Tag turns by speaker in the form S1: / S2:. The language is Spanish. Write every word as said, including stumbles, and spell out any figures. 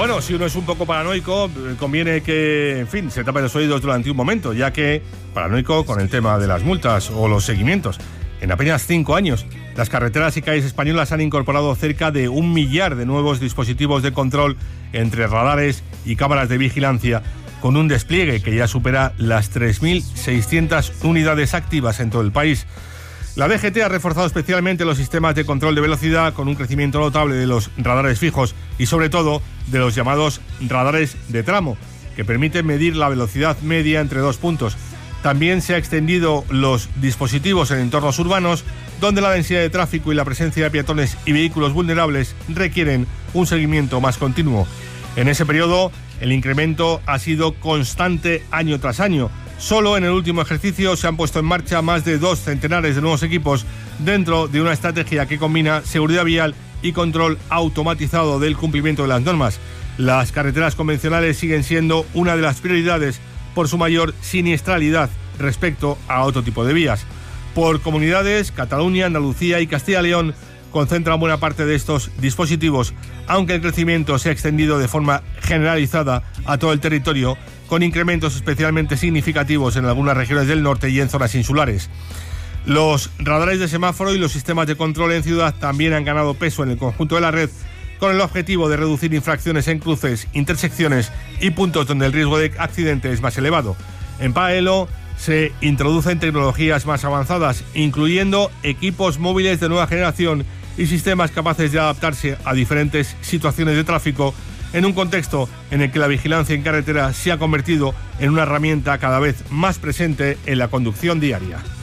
S1: Bueno, si uno es un poco paranoico, conviene que, en fin, se tape los oídos durante un momento, ya que, paranoico con el tema de las multas o los seguimientos. En apenas cinco años, las carreteras y calles españolas han incorporado cerca de un millar de nuevos dispositivos de control entre radares y cámaras de vigilancia, con un despliegue que ya supera las tres mil seiscientas unidades activas en todo el país. La D G T ha reforzado especialmente los sistemas de control de velocidad con un crecimiento notable de los radares fijos y sobre todo de los llamados radares de tramo, que permiten medir la velocidad media entre dos puntos. También se ha extendido los dispositivos en entornos urbanos, donde la densidad de tráfico y la presencia de peatones y vehículos vulnerables requieren un seguimiento más continuo. En ese periodo, el incremento ha sido constante año tras año. Solo en el último ejercicio se han puesto en marcha más de dos centenares de nuevos equipos dentro de una estrategia que combina seguridad vial y control automatizado del cumplimiento de las normas. Las carreteras convencionales siguen siendo una de las prioridades por su mayor siniestralidad respecto a otro tipo de vías. Por comunidades, Cataluña, Andalucía y Castilla y León concentran buena parte de estos dispositivos, aunque el crecimiento se ha extendido de forma generalizada a todo el territorio, con incrementos especialmente significativos en algunas regiones del norte y en zonas insulares. Los radares de semáforo y los sistemas de control en ciudad también han ganado peso en el conjunto de la red, con el objetivo de reducir infracciones en cruces, intersecciones y puntos donde el riesgo de accidente es más elevado. En paralelo, se introducen tecnologías más avanzadas, incluyendo equipos móviles de nueva generación y sistemas capaces de adaptarse a diferentes situaciones de tráfico, en un contexto en el que la vigilancia en carretera se ha convertido en una herramienta cada vez más presente en la conducción diaria.